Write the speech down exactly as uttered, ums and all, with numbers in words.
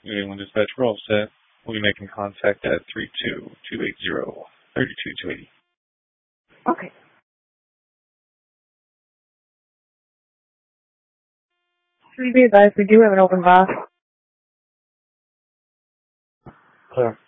Anyone dispatch, we're all set. We'll be making contact at three two two eight zero, three two two eight zero. Okay. Please be advised, we do have an open box. Clear.